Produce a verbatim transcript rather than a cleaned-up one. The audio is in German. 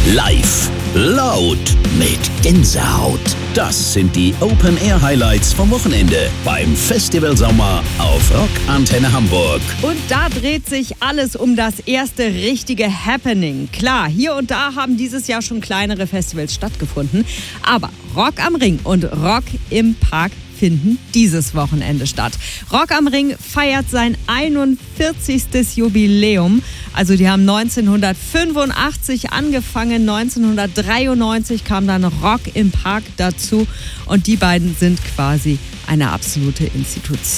Live, laut, mit Gänsehaut. Das sind die Open-Air-Highlights vom Wochenende beim Festival Sommer auf Rock Antenne Hamburg. Und da dreht sich alles um das erste richtige Happening. Klar, hier und da haben dieses Jahr schon kleinere Festivals stattgefunden. Aber Rock am Ring und Rock im Park finden dieses Wochenende statt. Rock am Ring feiert sein einundvierzigstes Jubiläum. Also die haben neunzehnhundertfünfundachtzig angefangen, neunzehnhundertdreiundneunzig kam dann Rock im Park dazu und die beiden sind quasi eine absolute Institution.